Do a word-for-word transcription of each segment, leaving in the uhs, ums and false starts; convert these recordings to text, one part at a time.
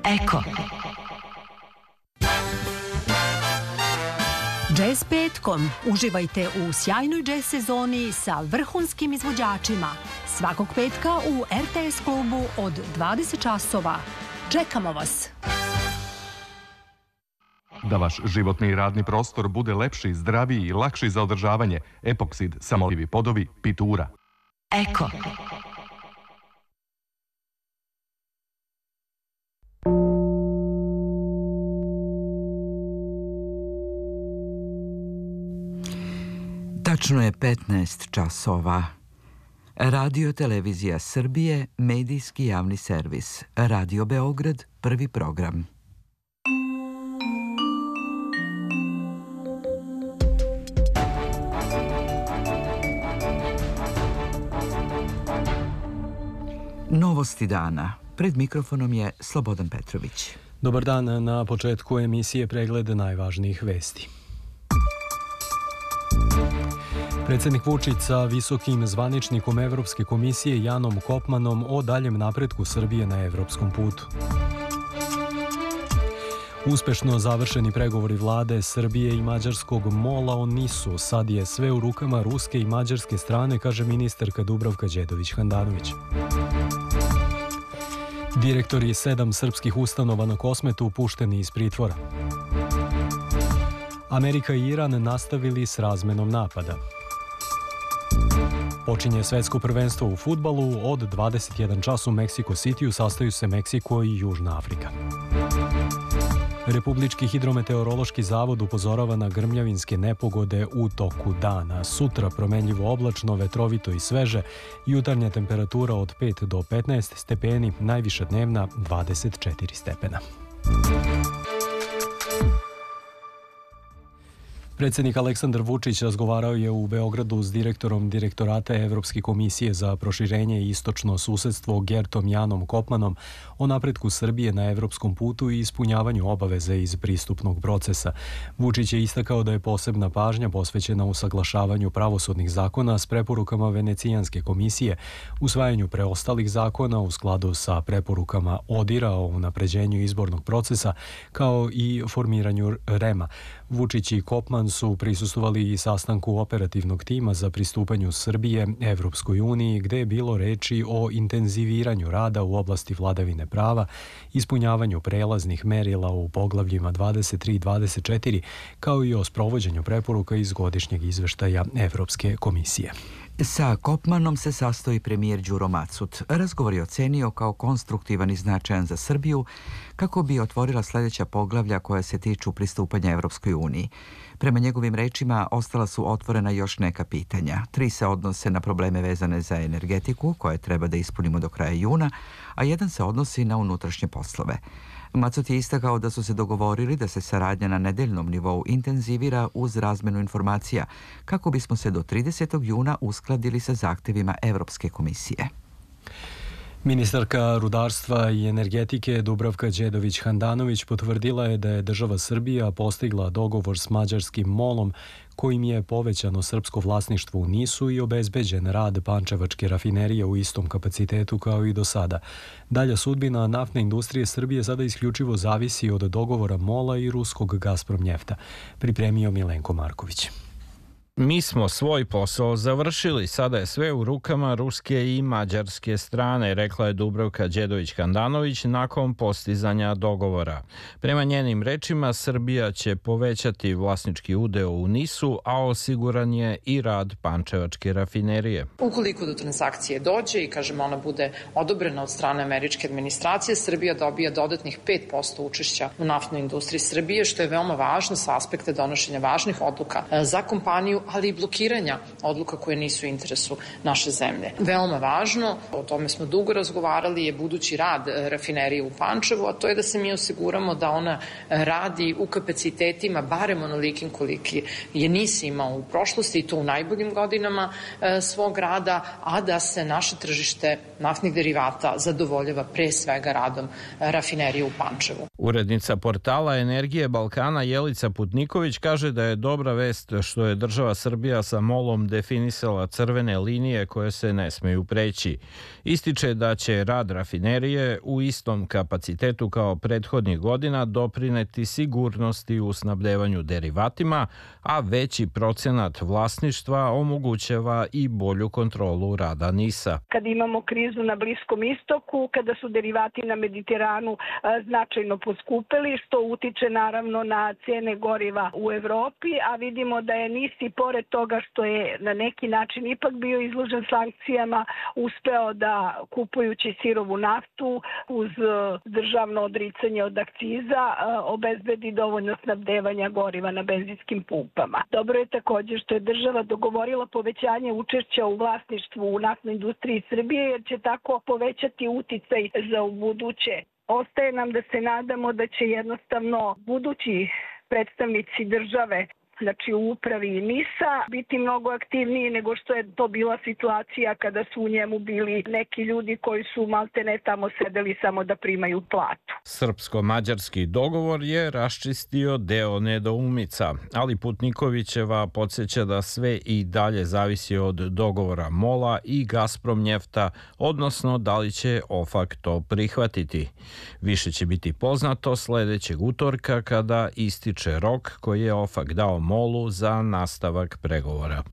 Eko. Jazz petkom. Uživajte u sjajnoj jazz sezoni sa vrhunskim izvođačima. Svakog petka u er te es klubu od dvadeset časova. Čekamo vas! Da vaš životni i radni prostor bude lepši, zdraviji i lakši za održavanje, Epoksid, samolivi podovi, Pitura. Eko. Tačno je petnaest časova. Radio Televizija Srbije, medijski javni servis. Radio Beograd, prvi program. Novosti dana. Pred mikrofonom je Slobodan Petrović. Dobar dan, na početku emisije pregled najvažnijih vesti. Predsjednik Vučić sa visokim zvaničnikom Evropske komisije Janom Kopmanom o daljem napretku Srbije na evropskom putu. Uspešno završeni pregovori vlade Srbije i mađarskog mola o Nisu. Sad je sve u rukama ruske i mađarske strane, kaže ministarka Dubravka Đedović-Handanović. Direktori sedam srpskih ustanova na Kosmetu pušteni iz pritvora. Amerika i Iran nastavili s razmenom napada. Počinje svetsko prvenstvo u fudbalu. Od dvadeset jedan čas u Meksiko Cityu sastaju se Meksiko i Južna Afrika. Republički hidrometeorološki zavod upozorava na grmljavinske nepogode u toku dana. Sutra promenljivo oblačno, vetrovito i sveže. Jutarnja temperatura od pet do petnaest stepeni, najviša dnevna dvadeset četiri stepena. Predsjednik Aleksandar Vučić razgovarao je u Beogradu s direktorom Direktorata Evropske komisije za proširenje i istočno susedstvo Gertom Janom Kopmanom o napretku Srbije na evropskom putu i ispunjavanju obaveze iz pristupnog procesa. Vučić je istakao da je posebna pažnja posvećena usaglašavanju pravosudnih zakona s preporukama Venecijanske komisije, usvajanju preostalih zakona u skladu sa preporukama ODIR-a o unapređenju izbornog procesa, kao i formiranju REM-a. Vučić i Kopman su prisustvovali i sastanku operativnog tima za pristupanju Srbije Evropskoj uniji, gde je bilo reči o intenziviranju rada u oblasti vladavine prava, ispunjavanju prelaznih merila u poglavljima dvadeset tri i dvadeset četiri, kao i o sprovođenju preporuka iz godišnjeg izveštaja Evropske komisije. Sa Kopmanom se sastoji premijer Đuro Macut. Razgovor je ocenio kao konstruktivan i značajan za Srbiju, kako bi otvorila sljedeća poglavlja koja se tiču pristupanja Evropskoj uniji. Prema njegovim rečima, ostala su otvorena još neka pitanja. Tri se odnose na probleme vezane za energetiku, koje treba da ispunimo do kraja juna, a jedan se odnosi na unutrašnje poslove. Macut je istakao da su se dogovorili da se saradnja na nedeljnom nivou intenzivira uz razmenu informacija, kako bismo se do tridesetog juna uskladili sa zahtevima Evropske komisije. Ministarka rudarstva i energetike Dubravka Đedović-Handanović potvrdila je da je država Srbija postigla dogovor s mađarskim molom kojim je povećano srpsko vlasništvo u Nisu i obezbeđen rad pančevačke rafinerije u istom kapacitetu kao i do sada. Dalja sudbina naftne industrije Srbije sada isključivo zavisi od dogovora mola i ruskog Gazprom njefta, pripremio Milenko Marković. Mi smo svoj posao završili, sada je sve u rukama ruske i mađarske strane, rekla je Dubravka Đedović-Handanović nakon postizanja dogovora. Prema njenim rečima, Srbija će povećati vlasnički udeo u Nisu, a osiguran je i rad pančevačke rafinerije. Ukoliko do transakcije dođe i, kažemo, ona bude odobrena od strane američke administracije, Srbija dobija dodatnih pet posto učešća u naftnoj industriji Srbije, što je veoma važno sa aspekta donošenja važnih odluka za kompaniju, ali i blokiranja odluka koje nisu u interesu naše zemlje. Veoma važno, o tome smo dugo razgovarali, je budući rad rafinerije u Pančevu, a to je da se mi osiguramo da ona radi u kapacitetima barem onolikim koliki je NIS imao u prošlosti, i to u najboljim godinama svog rada, a da se naše tržište naftnih derivata zadovoljava pre svega radom rafinerije u Pančevu. Urednica portala Energije Balkana Jelica Putniković kaže da je dobra vest što je država država Srbija sa molom definisala crvene linije koje se ne smeju preći. Ističe da će rad rafinerije u istom kapacitetu kao prethodnih godina doprineti sigurnosti u snabdevanju derivatima, a veći procenat vlasništva omogućava i bolju kontrolu rada NIS-a. Kad imamo krizu na Bliskom istoku, kada su derivati na Mediteranu značajno poskupeli, što utiče naravno na cene goriva u Evropi, a vidimo da je NIS i pored toga što je na neki način ipak bio izložen sankcijama, uspeo da kupujući sirovu naftu uz državno odricanje od akciza obezbedi dovoljno snabdevanja goriva na benzinskim pumpama. Dobro je također što je država dogovorila povećanje učešća u vlasništvu u naftnoj industriji Srbije, jer će tako povećati uticaj za ubuduće. Ostaje nam da se nadamo da će jednostavno budući predstavnici države, znači u upravi NIS-a, biti mnogo aktivniji nego što je to bila situacija kada su u njemu bili neki ljudi koji su maltene tamo sedeli samo da primaju platu. Srpsko-mađarski dogovor je raščistio deo nedoumica, ali Putnikovićeva podsjeća da sve i dalje zavisi od dogovora MOL-a i Gazprom njefta, odnosno da li će OFAK to prihvatiti. Više će biti poznato sledećeg utorka kada ističe rok koji je OFAK dao MOL-u za nastavak pregovora.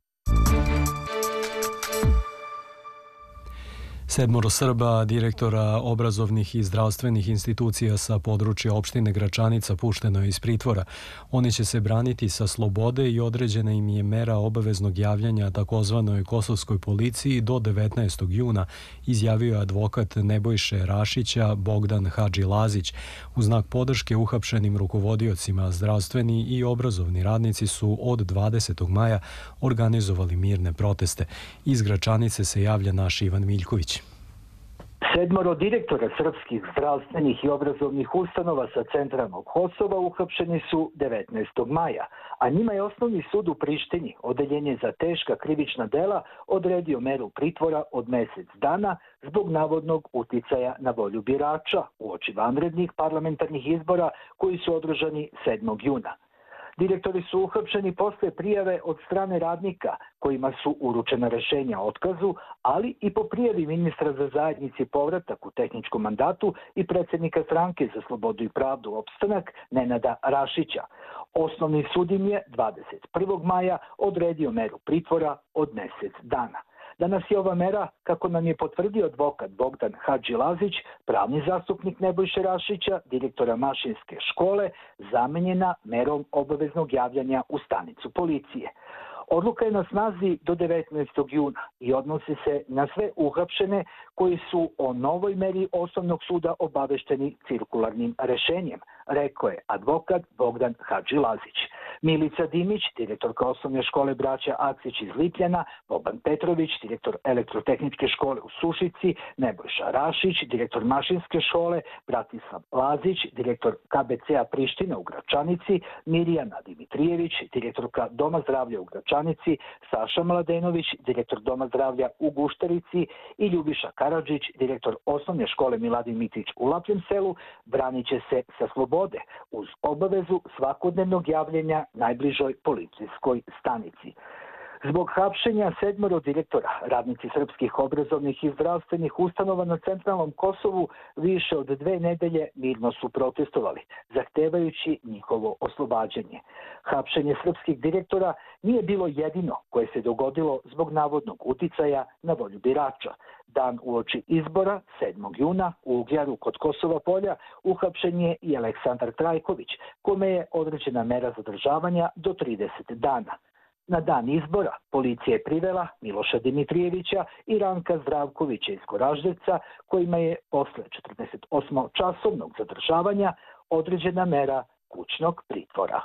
Sedmoro Srba, direktora obrazovnih i zdravstvenih institucija sa područja opštine Gračanica, pušteno je iz pritvora. Oni će se braniti sa slobode i određena im je mera obaveznog javljanja takozvanoj kosovskoj policiji do devetnaestog juna, izjavio je advokat Nebojše Rašića Bogdan Hadži Lazić. U znak podrške uhapšenim rukovodiocima, zdravstveni i obrazovni radnici su od dvadesetog maja organizovali mirne proteste. Iz Gračanice se javlja naš Ivan Miljković. Sedmoro direktora srpskih zdravstvenih i obrazovnih ustanova sa centralnog Kosova uhapšeni su devetnaestog maja, a njima je Osnovni sud u Prištini, odeljenje za teška krivična dela, odredio meru pritvora od mesec dana zbog navodnog uticaja na volju birača uoči vanrednih parlamentarnih izbora koji su održani sedmog juna. Direktori su uhapšeni posle prijave od strane radnika kojima su uručena rešenja o otkazu, ali i po prijavi ministra za zajednici povratak u tehničkom mandatu i predsjednika stranke za slobodu i pravdu opstanak Nenada Rašića. Osnovni sud im je dvadeset prvog maja odredio meru pritvora od mesec dana. Danas je ova mera, kako nam je potvrdio advokat Bogdan Hadži Lazić, pravni zastupnik Nebojše Rašića, direktora mašinske škole, zamenjena merom obaveznog javljanja u stanicu policije. Odluka je na snazi do devetnaestog juna i odnosi se na sve uhapšene koji su o novoj meri Osnovnog suda obavešteni cirkularnim rešenjem, rekao je advokat Bogdan Hadži Lazić. Milica Dimić, direktorka osnovne škole braća Akcić iz Lipljana, Boban Petrović, direktor elektrotehničke škole u Sušici, Nebojša Rašić, direktor mašinske škole, Bratislav Lazić, direktor K B C-a Priština u Gračanici, Mirjana Dimitrijević, direktorka Doma zdravlja u Gračanici, Saša Mladenović, direktor Doma zdravlja u Guštarici i Ljubiša Karadžić, direktor osnovne škole Miladin Mitić u Lapljem selu, branit će se sa slobode uz obavezu svakodnevnog javljenja najbližoj policijskoj stanici. Zbog hapšenja sedmoro direktora, radnici srpskih obrazovnih i zdravstvenih ustanova na centralnom Kosovu više od dve nedelje mirno su protestovali, zahtevajući njihovo oslobađanje. Hapšenje srpskih direktora nije bilo jedino koje se dogodilo zbog navodnog uticaja na volju birača. Dan uoči izbora, sedmog juna, u Ugljaru kod Kosova polja, uhapšen je i Aleksandar Trajković, kome je određena mera zadržavanja do trideset dana. Na dan izbora policija je privela Miloša Dimitrijevića i Ranka Zdravkovića iz Goraždevca, kojima je posle četrdesetosmočasovnog zadržavanja određena mera kućnog pritvora.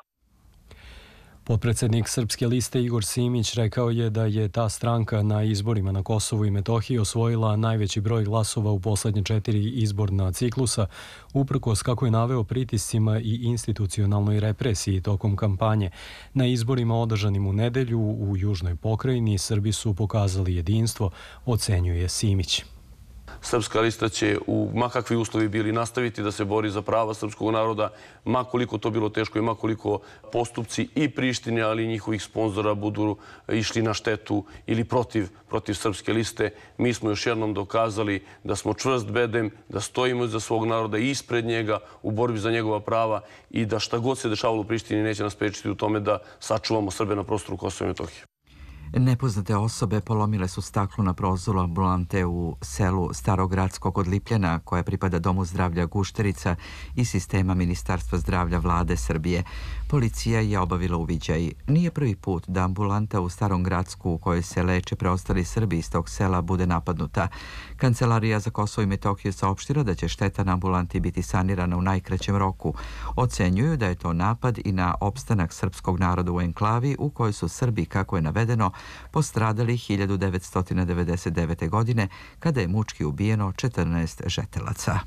Potpredsednik Srpske liste Igor Simić rekao je da je ta stranka na izborima na Kosovu i Metohiji osvojila najveći broj glasova u poslednje četiri izborna ciklusa, uprkos, kako je naveo, pritiscima i institucionalnoj represiji tokom kampanje. Na izborima održanim u nedelju u Južnoj pokrajini Srbi su pokazali jedinstvo, ocenjuje Simić. Srpska lista će u ma kakvi uslovi bili nastaviti da se bori za prava srpskog naroda, ma koliko to bilo teško i ma koliko postupci i Prištine, ali i njihovih sponzora budu išli na štetu ili protiv, protiv Srpske liste. Mi smo još jednom dokazali da smo čvrst bedem, da stojimo iza svog naroda i ispred njega u borbi za njegova prava i da šta god se dešavalo u Prištini neće nas sprečiti u tome da sačuvamo Srbe na prostoru Kosova i Metohije. Nepoznate osobe polomile su staklo na prozoru ambulante u selu Starogradsko kod Lipljana, koja pripada Domu zdravlja Gušterica i sistema Ministarstva zdravlja Vlade Srbije. Policija je obavila uviđaj. Nije prvi put da ambulanta u Starom Gradsku u kojoj se leče preostali Srbi iz tog sela bude napadnuta. Kancelarija za Kosovo i Metohiju saopštila da će šteta na ambulanti biti sanirana u najkraćem roku. Ocenjuju da je to napad i na opstanak srpskog naroda u enklavi u kojoj su Srbi, kako je navedeno, postradali hiljadu devetsto devedeset devete. godine kada je mučki ubijeno četrnaest žetelaca.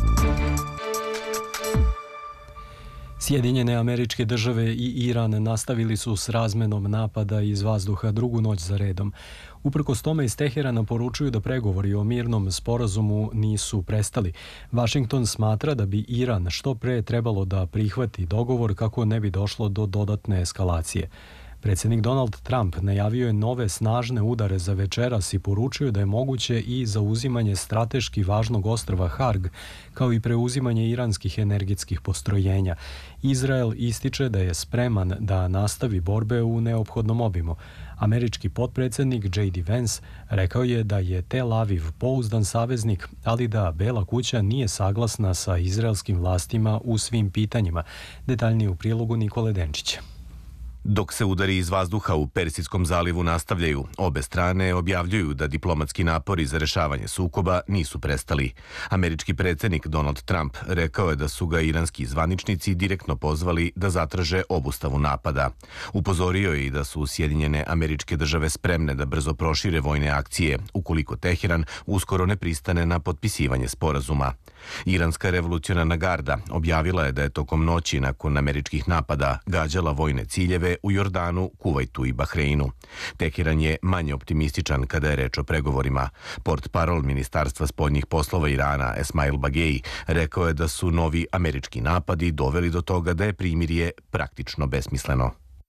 Sjedinjene Američke Države i Iran nastavili su s razmenom napada iz vazduha drugu noć za redom. Uprkos tome iz Teherana poručuju da pregovori o mirnom sporazumu nisu prestali. Washington smatra da bi Iran što pre trebalo da prihvati dogovor kako ne bi došlo do dodatne eskalacije. Predsjednik Donald Trump najavio je nove snažne udare za večeras i poručio da je moguće i zauzimanje strateški važnog ostrva Harg, kao i preuzimanje iranskih energetskih postrojenja. Izrael ističe da je spreman da nastavi borbe u neophodnom obimu. Američki potpredsjednik J D Vance rekao je da je Tel Aviv pouzdan saveznik, ali da Bela kuća nije saglasna sa izraelskim vlastima u svim pitanjima. Detaljnije u prilogu Nikole Denčića. Dok se udari iz vazduha u Persijskom zalivu nastavljaju, obe strane objavljuju da diplomatski napori za rešavanje sukoba nisu prestali. Američki predsjednik Donald Trump rekao je da su ga iranski zvaničnici direktno pozvali da zatraže obustavu napada. Upozorio je i da su Sjedinjene Američke Države spremne da brzo prošire vojne akcije, ukoliko Teheran uskoro ne pristane na potpisivanje sporazuma. Iranska revolucionarna garda objavila je da je tokom noći nakon američkih napada gađala vojne ciljeve u Jordanu, Kuvajtu i Bahreinu. Teheran je manje optimističan kada je reč o pregovorima. Portparol Ministarstva spoljnih poslova Irana, Esmail Bagei, rekao je da su novi američki napadi doveli do toga da je primirje praktično besmisleno.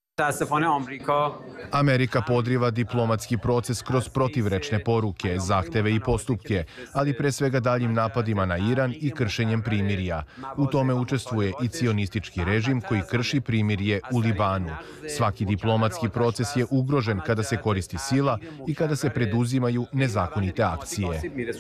Amerika podriva diplomatski proces kroz protivrečne poruke, zahteve i postupke, ali pre svega daljim napadima na Iran i kršenjem primirja. U tome učestvuje i cionistički režim koji krši primirje u Libanu. Svaki diplomatski proces je ugrožen kada se koristi sila i kada se preduzimaju nezakonite akcije.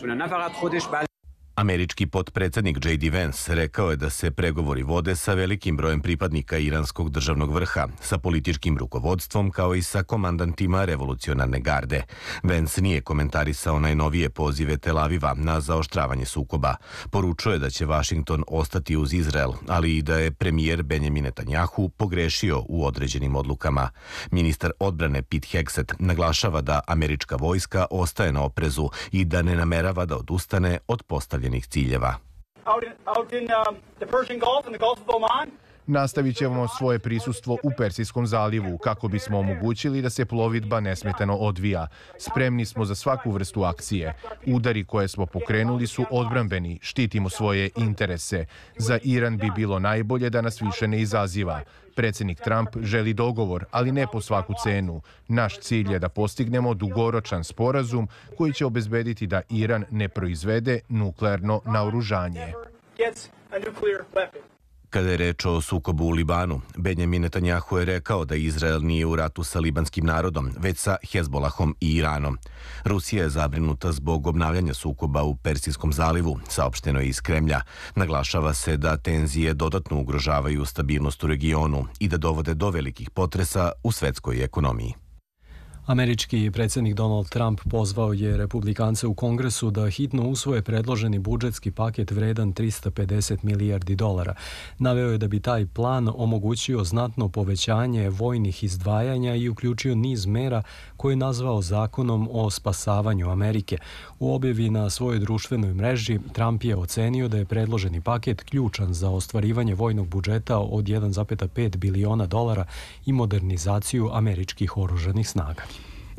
Američki potpredsjednik J D Vance rekao je da se pregovori vode sa velikim brojem pripadnika iranskog državnog vrha, sa političkim rukovodstvom kao i sa komandantima revolucionarne garde. Vance nije komentarisao najnovije pozive Tel Aviva na zaoštravanje sukoba. Poručio je da će Washington ostati uz Izrael, ali i da je premijer Benjamin Netanjahu pogrešio u određenim odlukama. Ministar odbrane Pete Hegseth naglašava da američka vojska ostaje na oprezu i da ne namerava da odustane od postavljenih ciljeva. Nastavit ćemo svoje prisustvo u Persijskom zalivu kako bismo omogućili da se plovidba nesmetano odvija. Spremni smo za svaku vrstu akcije. Udari koje smo pokrenuli su odbrambeni, štitimo svoje interese. Za Iran bi bilo najbolje da nas više ne izaziva. Predsjednik Trump želi dogovor, ali ne po svaku cenu. Naš cilj je da postignemo dugoročan sporazum koji će obezbediti da Iran ne proizvede nuklearno naoružanje. Kada je reč o sukobu u Libanu, Benjamin Netanjahu je rekao da Izrael nije u ratu sa libanskim narodom, već sa Hezbolahom i Iranom. Rusija je zabrinuta zbog obnavljanja sukoba u Persijskom zalivu, saopšteno je iz Kremlja. Naglašava se da tenzije dodatno ugrožavaju stabilnost u regionu i da dovode do velikih potresa u svetskoj ekonomiji. Američki predsjednik Donald Trump pozvao je republikance u Kongresu da hitno usvoje predloženi budžetski paket vredan trista pedeset milijardi dolara. Naveo je da bi taj plan omogućio znatno povećanje vojnih izdvajanja i uključio niz mera koje je nazvao zakonom o spasavanju Amerike. U objavi na svojoj društvenoj mreži Trump je ocenio da je predloženi paket ključan za ostvarivanje vojnog budžeta od jedan zarez pet biliona dolara i modernizaciju američkih oružanih snaga.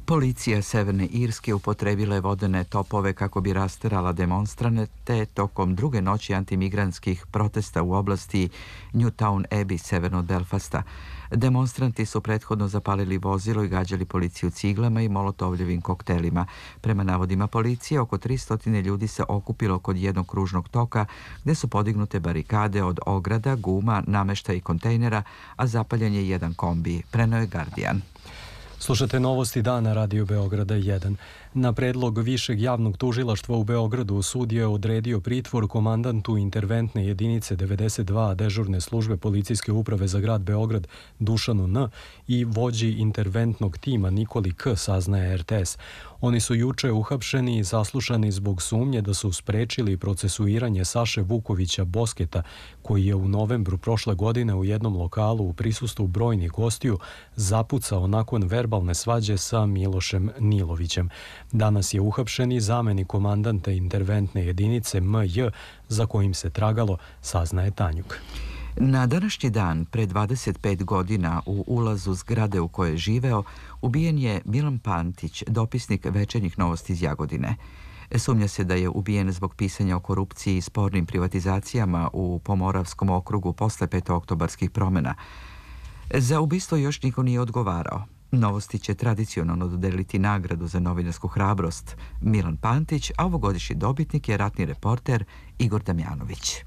Policija Severne Irske upotrebila je vodene topove kako bi rasterala demonstrante tokom druge noći antimigrantskih protesta u oblasti Newtown Abbey, severno od Belfasta. Demonstranti su prethodno zapalili vozilo i gađali policiju ciglama i molotovljevim koktelima. Prema navodima policije, oko tristo ljudi se okupilo kod jednog kružnog toka gde su podignute barikade od ograda, guma, nameštaja i kontejnera, a zapaljen je jedan kombi. Preneo je Guardian. Slušate novosti dana Radio Beograda jedan. Na predlog Višeg javnog tužilaštva u Beogradu sud je odredio pritvor komandantu interventne jedinice devedeset dva dežurne službe policijske uprave za grad Beograd Dušanu N i vođi interventnog tima Nikoli K, saznaje R T S. Oni su juče uhapšeni i saslušani zbog sumnje da su sprečili procesuiranje Saše Vukovića Bosketa, koji je u novembru prošle godine u jednom lokalu u prisustvu brojnih gostiju zapucao nakon verbalne svađe sa Milošem Nilovićem. Danas je uhapšen i zamenik komandanta interventne jedinice M J, za kojim se tragalo, saznaje Tanjuk. Na današnji dan, pre dvadeset pet godina, u ulazu zgrade u kojoj je živeo, ubijen je Milan Pantić, dopisnik Večernjih novosti iz Jagodine. Sumnja se da je ubijen zbog pisanja o korupciji i spornim privatizacijama u Pomoravskom okrugu posle petooktobarskih promjena. Za ubistvo još niko nije odgovarao. Novosti će tradicionalno dodeliti nagradu za novinarsku hrabrost Milan Pantić, a ovogodišnji dobitnik je ratni reporter Igor Damjanović.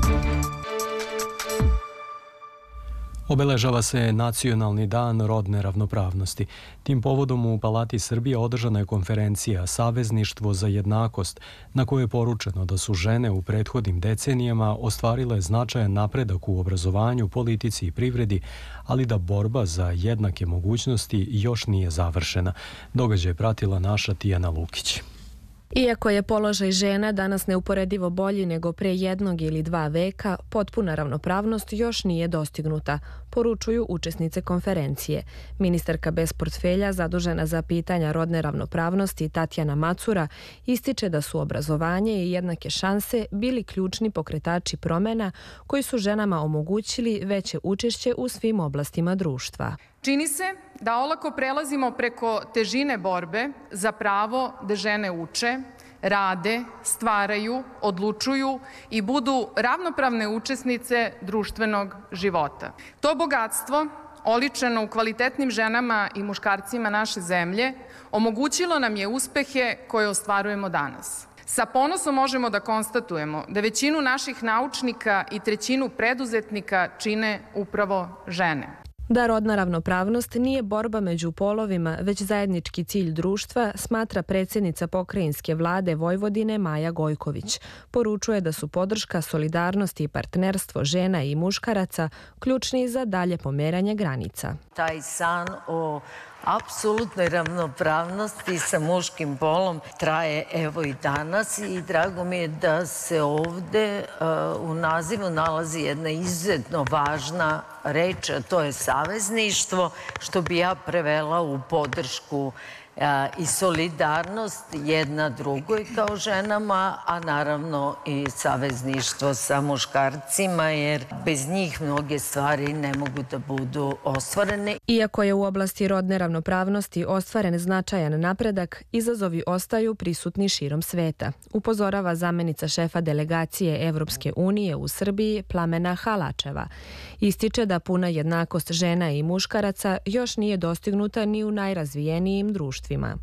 Obeležava se Nacionalni dan rodne ravnopravnosti. Tim povodom u Palati Srbije održana je konferencija Savezništvo za jednakost, na kojoj je poručeno da su žene u prethodnim decenijama ostvarile značajan napredak u obrazovanju, politici i privredi, ali da borba za jednake mogućnosti još nije završena. Događaj je pratila naša Tijana Lukić. Iako je položaj žena danas neuporedivo bolji nego pre jednog ili dva veka, potpuna ravnopravnost još nije dostignuta, poručuju učesnice konferencije. Ministarka bez portfelja zadužena za pitanja rodne ravnopravnosti Tatjana Macura ističe da su obrazovanje i jednake šanse bili ključni pokretači promjena koji su ženama omogućili veće učešće u svim oblastima društva. Čini se da olako prelazimo preko težine borbe za pravo da žene uče, rade, stvaraju, odlučuju i budu ravnopravne učesnice društvenog života. To bogatstvo, oličeno u kvalitetnim ženama i muškarcima naše zemlje, omogućilo nam je uspehe koje ostvarujemo danas. Sa ponosom možemo da konstatujemo da većinu naših naučnika i trećinu preduzetnika čine upravo žene. Da rodna ravnopravnost nije borba među polovima, već zajednički cilj društva, smatra predsjednica pokrajinske vlade Vojvodine Maja Gojković. Poručuje da su podrška, solidarnost i partnerstvo žena i muškaraca ključni za dalje pomeranje granica. Taj san o apsolutnoj ravnopravnosti sa muškim polom traje evo i danas i drago mi je da se ovde uh, u nazivu nalazi jedna izuzetno važna reč, a to je savezništvo, što bi ja prevela u podršku uh, i solidarnost jedna drugoj kao ženama, a naravno i savezništvo sa muškarcima, jer bez njih mnoge stvari ne mogu da budu ostvarene. Iako je u oblasti rodne ravnopravnosti ostvaren značajan napredak, izazovi ostaju prisutni širom sveta, upozorava zamenica šefa delegacije Evropske unije u Srbiji Plamena Halačeva. Ističe da puna jednakost žena i muškaraca još nije dostignuta ni u najrazvijenijim društvima.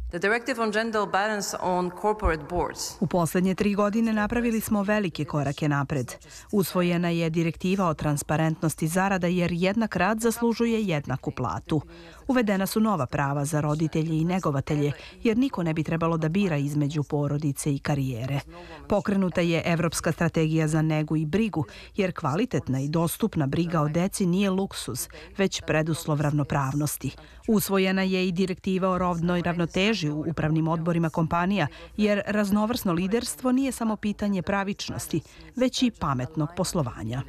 U posljednje tri godine napravili smo velike korake napred. Usvojena je direktiva o transparentnosti zarada jer jednak rad zaslužuje jednaku platu. Uvedena su nova prava za roditelje i negovatelje, jer niko ne bi trebalo da bira između porodice i karijere. Pokrenuta je Evropska strategija za negu i brigu, jer kvalitetna i dostupna briga o deci nije luksuz, već preduslov ravnopravnosti. Usvojena je i direktiva o rodnoj ravnoteži u upravnim odborima kompanija, jer raznovrsno liderstvo nije samo pitanje pravičnosti, već i pametnog poslovanja.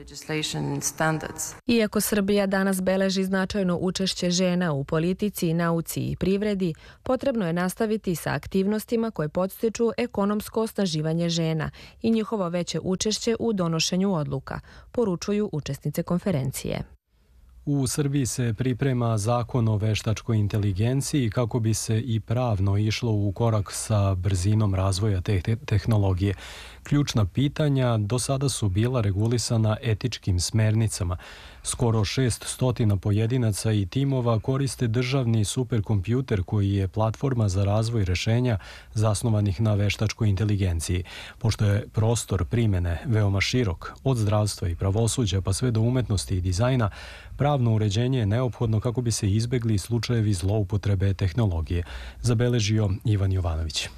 Iako Srbija danas beleži značajno učešće žena u politici, nauci i privredi, potrebno je nastaviti sa aktivnostima koje podstiču ekonomsko osnaživanje žena i njihovo veće učešće u donošenju odluka, poručuju učesnice konferencije. U Srbiji se priprema zakon o veštačkoj inteligenciji kako bi se i pravno išlo u korak sa brzinom razvoja te tehnologije. Ključna pitanja do sada su bila regulisana etičkim smernicama. Skoro šeststo pojedinaca i timova koriste državni superkompjuter koji je platforma za razvoj rešenja zasnovanih na veštačkoj inteligenciji. Pošto je prostor primjene veoma širok, od zdravstva i pravosuđa pa sve do umetnosti i dizajna, pravno uređenje je neophodno kako bi se izbegli slučajevi zloupotrebe tehnologije, zabeležio Ivan Jovanović.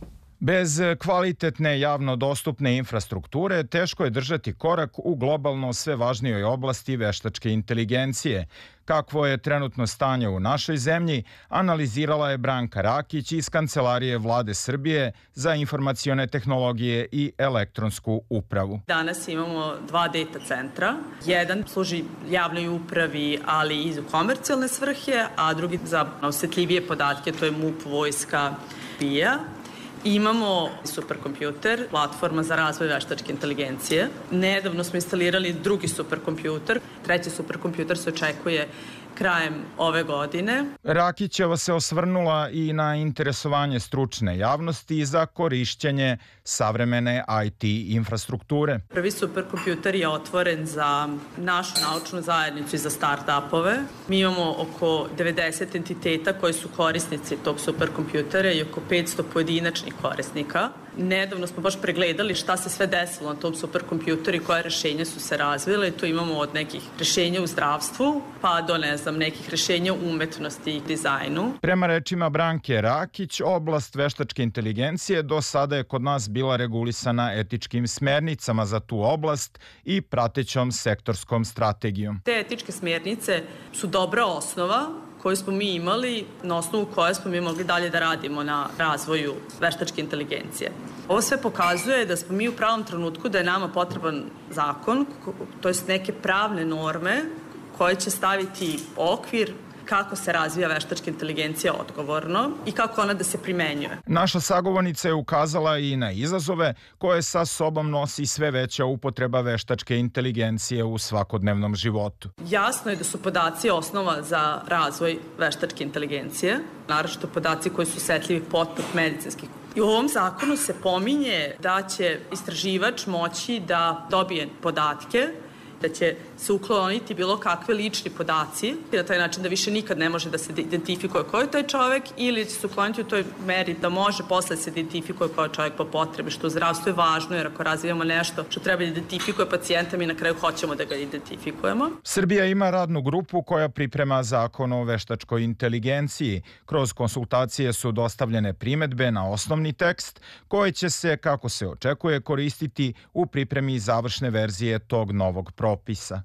Bez kvalitetne javno dostupne infrastrukture teško je držati korak u globalno sve važnijoj oblasti veštačke inteligencije. Kakvo je trenutno stanje u našoj zemlji, analizirala je Branka Rakić iz Kancelarije Vlade Srbije za informacione tehnologije i elektronsku upravu. Danas imamo dva data centra. Jedan služi javnoj upravi, ali i za komercijalne svrhe, a drugi za osetljivije podatke, to je MUP, Vojska, B I A. Imamo superkompjuter, platforma za razvoj veštačke inteligencije. Nedavno smo instalirali drugi superkompjuter. Treći superkompjuter se očekuje krajem ove godine. Rakićeva se osvrnula i na interesovanje stručne javnosti za korišćenje savremene I T infrastrukture. Prvi superkompjuter je otvoren za našu naučnu zajednicu i za start-upove. Mi imamo oko devedeset entiteta koji su korisnici tog superkompjutera i oko petsto pojedinačnih korisnika. Nedavno smo baš pregledali šta se sve desilo na tom superkompjuteru i koje rešenja su se razvile. Tu imamo od nekih rešenja u zdravstvu pa do, ne znam, nekih rešenja u umetnosti i dizajnu. Prema rečima Branke Rakić, oblast veštačke inteligencije do sada je kod nas bila regulisana etičkim smernicama za tu oblast i pratećom sektorskom strategijom. Te etičke smernice su dobra osnova koju smo mi imali, na osnovu koje smo mi mogli dalje da radimo na razvoju veštačke inteligencije. Ovo sve pokazuje da smo mi u pravom trenutku, da je nama potreban zakon, to jest neke pravne norme koje će staviti okvir kako se razvija veštačka inteligencija odgovorno i kako ona da se primenjuje. Naša sagovornica je ukazala i na izazove koje sa sobom nosi sve veća upotreba veštačke inteligencije u svakodnevnom životu. Jasno je da su podaci osnova za razvoj veštačke inteligencije, naročito podaci koji su osetljivi poput medicinskih. I u ovom zakonu se pominje da će istraživač moći da dobije podatke, da će se ukloniti bilo kakve lični podaci i na taj način da više nikad ne može da se identifikuje ko je taj čovek ili će se ukloniti u toj meri da može posle se identifikuje ko je čovek po potrebi, što u zdravstvu je važno jer ako razvijamo nešto što treba da identifikuje pacijenta mi na kraju hoćemo da ga identifikujemo. Srbija ima radnu grupu koja priprema zakon o veštačkoj inteligenciji. Kroz konsultacije su dostavljene primetbe na osnovni tekst koje će se, kako se očekuje, koristiti u pripremi završne verzije tog novog propisa.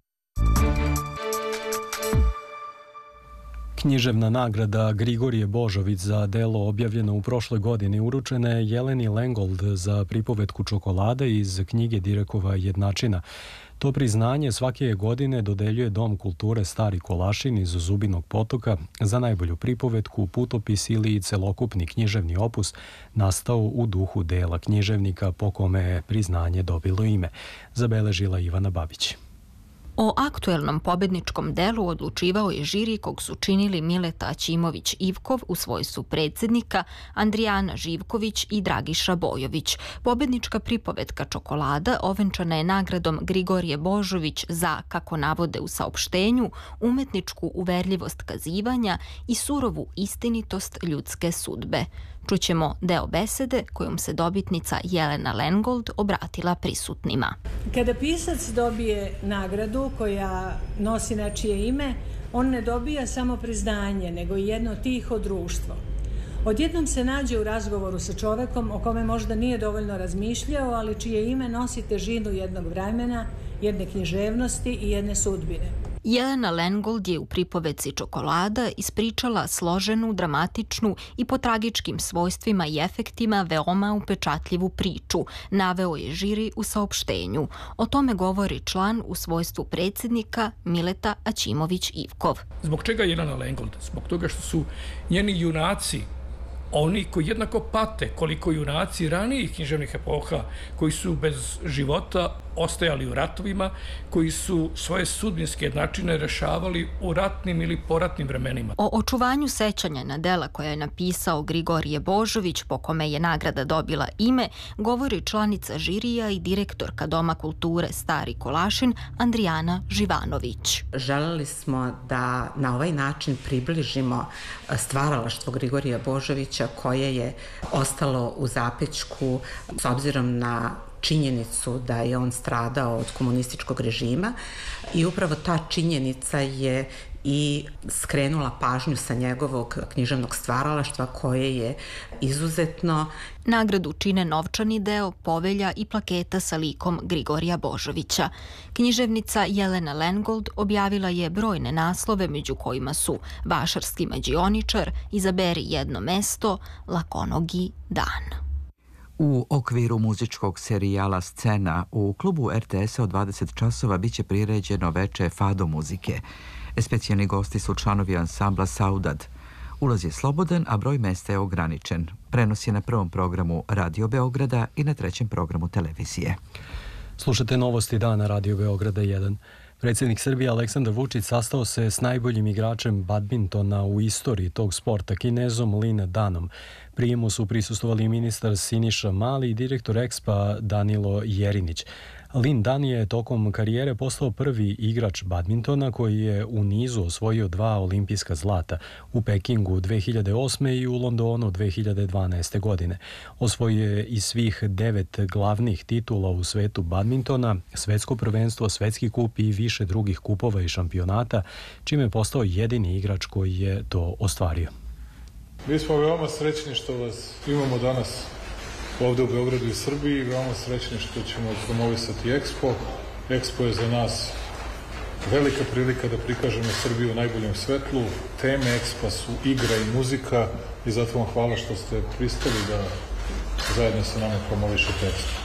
Književna nagrada Grigorije Božović za delo objavljeno u prošloj godini uručena je Jeleni Lengold za pripovetku Čokolada iz knjige Direkova Jednačina. To priznanje svake godine dodeljuje Dom kulture Stari Kolašin iz Zubinog Potoka za najbolju pripovetku, putopis ili celokupni književni opus nastao u duhu dela književnika po kome je priznanje dobilo ime, zabeležila Ivana Babić. O aktuelnom pobedničkom delu odlučivao je žiri kog su činili Mileta Aćimović-Ivkov u svojstvu predsjednika, Andrijana Živković i Dragiša Bojović. Pobednička pripovetka Čokolada ovenčana je nagradom Grigorije Božović za, kako navode u saopštenju, umetničku uverljivost kazivanja i surovu istinitost ljudske sudbe. Čućemo deo besede kojom se dobitnica Jelena Lengold obratila prisutnima. Kada pisac dobije nagradu koja nosi nečije ime, on ne dobija samo priznanje, nego i jedno tiho društvo. Odjednom se nađe u razgovoru sa čovekom o kome možda nije dovoljno razmišljao, ali čije ime nosi težinu jednog vremena, jedne književnosti i jedne sudbine. Jelena Lengold je u pripovetci Čokolada ispričala složenu, dramatičnu i po tragičkim svojstvima i efektima veoma upečatljivu priču, naveo je žiri u saopštenju. O tome govori član u svojstvu predsjednika Mileta Aćimović-Ivkov. Zbog čega Jelena Lengold? Zbog toga što su njeni junaci oni koji jednako pate koliko junaci ranijih književnih epoha, koji su bez života ostajali u ratovima, koji su svoje sudbinske načine rešavali u ratnim ili poratnim vremenima. O očuvanju sećanja na dela koja je napisao Grigorije Božović, po kome je nagrada dobila ime, govori članica žirija i direktorka Doma kulture Stari Kolašin Andrijana Živanović. Želeli smo da na ovaj način približimo stvaralaštvo Grigorija Božovića koje je ostalo u zapećku s obzirom na činjenicu da je on stradao od komunističkog režima i upravo ta činjenica je i skrenula pažnju sa njegovog književnog stvaralaštva koje je izuzetno. Nagradu čine novčani deo, povelja i plaketa sa likom Grigorija Božovića. Književnica Jelena Lengold objavila je brojne naslove, među kojima su Vašarski mađioničar, Izaberi jedno mesto, Lakonogi dan. U okviru muzičkog serijala Scena u klubu R T S-a od dvadeset časova biće priređeno veče fado muzike. Specijalni gosti su članovi ansambla Saudad. Ulaz je slobodan, a broj mesta je ograničen. Prenos je na prvom programu Radio Beograda i na trećem programu televizije. Slušate novosti dana Radio Beograda jedan. Predsjednik Srbije Aleksandar Vučić sastao se s najboljim igračem badmintona u istoriji tog sporta, Kinezom Lin Danom. Prijemu su prisustvovali ministar Siniša Mali i direktor Expa Danilo Jerinić. Lin Dan je tokom karijere postao prvi igrač badmintona koji je u nizu osvojio dva olimpijska zlata, u Pekingu dve hiljade osme. i u Londonu dve hiljade dvanaeste. godine. Osvojio je i svih devet glavnih titula u svetu badmintona, svetsko prvenstvo, svetski kup i više drugih kupova i šampionata, čime je postao jedini igrač koji je to ostvario. Mi smo veoma srećni što vas imamo danas ovde u Beogradu i Srbiji, veoma srećni što ćemo promovisati Expo. Expo je za nas velika prilika da prikažemo Srbiju u najboljem svetlu. Teme Expo su igra i muzika i zato vam hvala što ste pristali da zajedno sa nama promovišete Expo.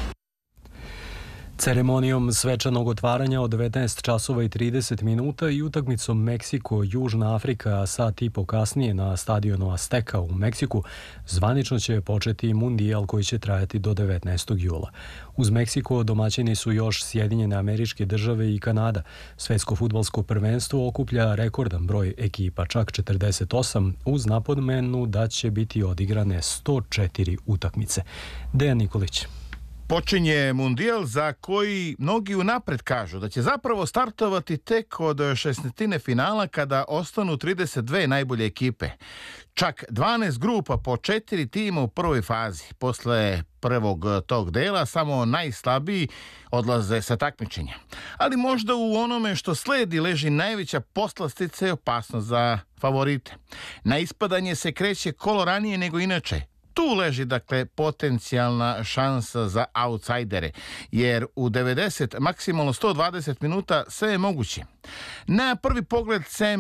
Ceremonijom svečanog otvaranja od devetnaest časova i trideset minuta i utakmicom Meksiko-Južna Afrika sat i po kasnije na stadionu Azteka u Meksiku zvanično će početi mundijal koji će trajati do devetnaestog jula. Uz Meksiko domaćini su još Sjedinjene Američke Države i Kanada. Svetsko fudbalsko prvenstvo okuplja rekordan broj ekipa, čak četrdeset osam, uz napomenu da će biti odigrane sto četiri utakmice. Dejan Nikolić. Počinje mundijal za koji mnogi unapred kažu da će zapravo startovati tek od šesnaestine finala kada ostanu trideset dve najbolje ekipe. Čak dvanaest grupa po četiri tima u prvoj fazi. Posle prvog tog dela samo najslabiji odlaze sa takmičenja. Ali možda u onome što sledi leži najveća poslastica i opasnost za favorite. Na ispadanje se kreće kolo ranije nego inače. Tu leži, dakle, potencijalna šansa za outsidere, jer u devedeset, maksimalno sto dvadeset minuta sve je moguće. Na prvi pogled, sem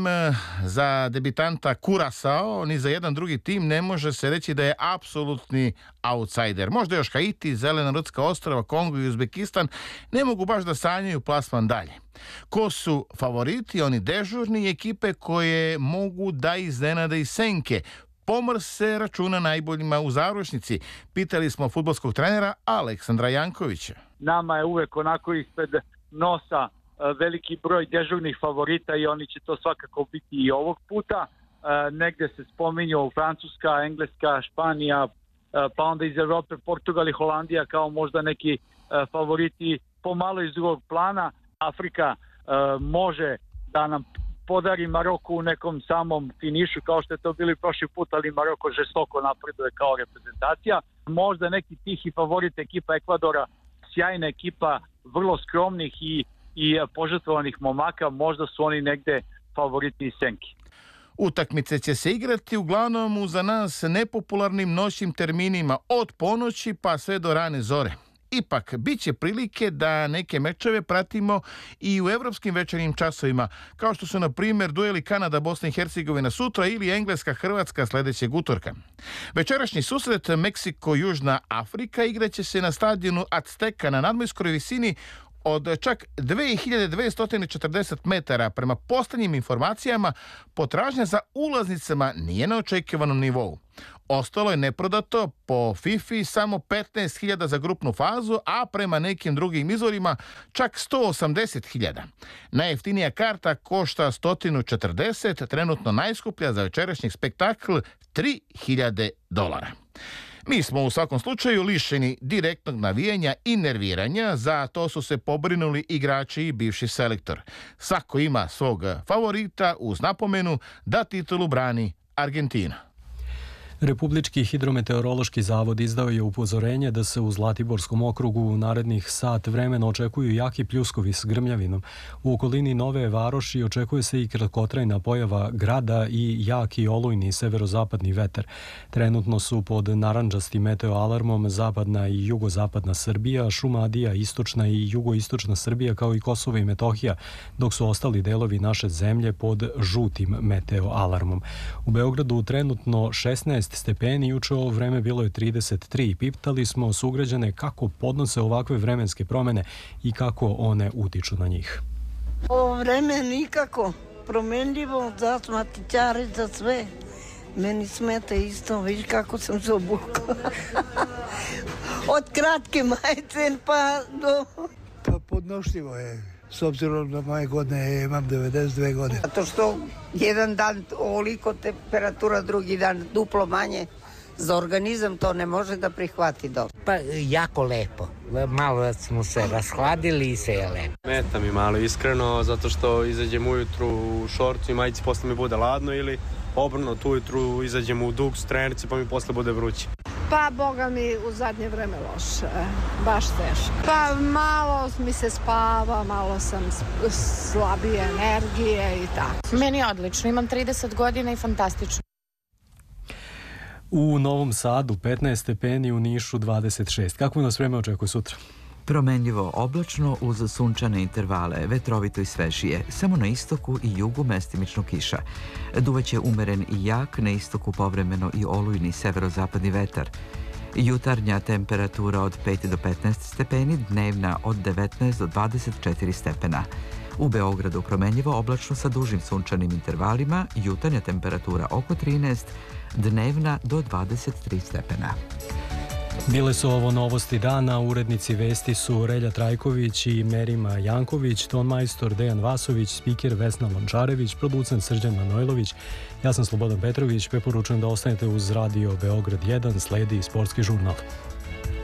za debitanta Curaçao, ni za jedan drugi tim ne može se reći da je apsolutni outsider. Možda još Haiti, Zelena Rudska ostrava, Kongo i Uzbekistan ne mogu baš da sanjaju plasman dalje. Ko su favoriti? Oni dežurni, ekipe koje mogu da iznenade i senke. Pomor se računa najboljima u završnici. Pitali smo fudbalskog trenera Aleksandra Jankovića. Nama je uvek onako ispred nosa veliki broj dežurnih favorita i oni će to svakako biti i ovog puta. Negde se spominju Francuska, Engleska, Španija, pa onda iz Evrope Portugal i Holandija kao možda neki favoriti pomalo iz drugog plana. Afrika može da nam podari Maroko u nekom samom finišu kao što je to bili prošli put, ali Maroko žestoko napreduje kao reprezentacija. Možda neki tihi favorit ekipa Ekvadora, sjajna ekipa vrlo skromnih i, i požrtvovanih momaka, možda su oni negde favoriti i senki. Utakmice će se igrati uglavnom u za nas nepopularnim noćnim terminima od ponoći pa sve do rane zore. Ipak, bit će prilike da neke mečeve pratimo i u evropskim večernjim časovima, kao što su, na primjer, dueli Kanada-Bosna i Hercegovina sutra ili Engleska-Hrvatska sledećeg utorka. Večerašnji susret Meksiko-Južna Afrika igraće se na stadionu Azteka na nadmorskoj visini od čak dve hiljade dvesta četrdeset metara. Prema poslednjim informacijama, potražnja za ulaznicama nije na očekivanom nivou. Ostalo je neprodato po FIFA samo petnaest hiljada za grupnu fazu, a prema nekim drugim izvorima čak sto osamdeset hiljada. Najjeftinija karta košta sto četrdeset, trenutno najskuplja za večerašnji spektakl tri hiljade dolara. Mi smo u svakom slučaju lišeni direktnog navijanja i nerviranja, za to su se pobrinuli igrači i bivši selektor. Svako ima svog favorita uz napomenu da titulu brani Argentina. Republički hidrometeorološki zavod izdao je upozorenje da se u Zlatiborskom okrugu u narednih sat vremena očekuju jaki pljuskovi s grmljavinom. U okolini Nove Varoši očekuje se i kratkotrajna pojava grada i jaki olujni severozapadni vetar. Trenutno su pod narandžastim meteoalarmom zapadna i jugozapadna Srbija, Šumadija, istočna i jugoistočna Srbija kao i Kosovo i Metohija, dok su ostali delovi naše zemlje pod žutim meteoalarmom. U Beogradu trenutno šesnaest stepeni, juče ovo vreme bilo je trideset tri. Pitali smo sugrađane kako podnose ovakve vremenske promene i kako one utiču na njih. Ovo vreme nikako promenljivo, zasmatićari za sve. Meni smeta isto, vidiš kako sam se obukla. Od kratke majice pa do... Pa podnošljivo je. S obzirom na moje godine, imam devedeset dve godine. Zato što jedan dan ovoliko temperatura, drugi dan duplo manje, za organizam to ne može da prihvati dobro. Pa jako lepo. Malo smo se rashladili i sve je lepo. Meta mi malo iskreno, zato što izađem ujutru u šorcu i majici, posle mi bude ladno, ili obrnuto ujutru izađem u duks, trenerice, pa mi posle bude vruće. Pa, boga mi, u zadnje vreme loše, baš teško. Pa, malo mi se spava, malo sam slabije energije i tako. Meni je odlično, imam trideset godina i fantastično. U Novom Sadu petnaest stepeni, u Nišu dvadeset šest. Kako nas vreme očekuje sutra? Promenljivo oblačno uz sunčane intervale, vetrovito i svežije, samo na istoku i jugu mestimično kiša. Duvaće umeren i jak, na istoku povremeno i olujni severozapadni vetar. Jutarnja temperatura od pet do petnaest stepeni, dnevna od devetnaest do dvadeset četiri stepena. U Beogradu promenljivo oblačno sa dužim sunčanim intervalima, jutarnja temperatura oko trinaest, dnevna do dvadeset tri stepena. Bile su ovo novosti dana, urednici vesti su Relja Trajković i Merima Janković, tonmajstor Dejan Vasović, spiker Vesna Lončarević, producent Srđan Manojlović. Ja sam Slobodan Petrović, preporučujem da ostanete uz Radio Beograd jedan, sledi sportski žurnal.